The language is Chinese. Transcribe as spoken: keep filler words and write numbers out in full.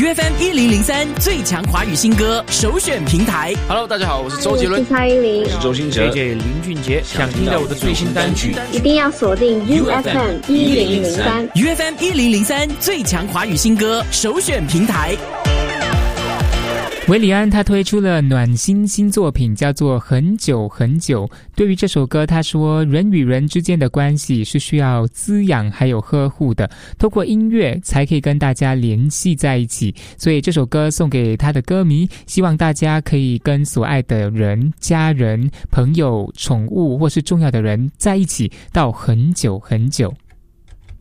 U F M 一零零三最强华语新歌首选平台。 Hello， 大家好，我是周杰伦， 我是蔡依林， 我是周兴哲 ，J J 林俊杰。想听到我的最新单曲， 一定要锁定 U F M 一零零三 U F M 一零零三最强华语新歌首选平台。 韦礼安他推出了暖心新作品，叫做《很久很久》。对于这首歌，他说人与人之间的关系是需要滋养还有呵护的，透过音乐才可以跟大家联系在一起。所以这首歌送给他的歌迷，希望大家可以跟所爱的人、家人、朋友、宠物或是重要的人在一起到很久很久。